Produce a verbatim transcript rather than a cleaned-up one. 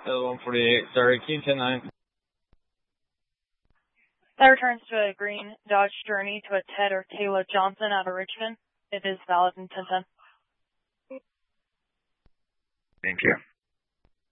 L one forty-eight, sorry, King ten nine. That returns to a green Dodge Journey to a Ted or Taylor Johnson out of Richmond. It is valid in ten ten. Thank you.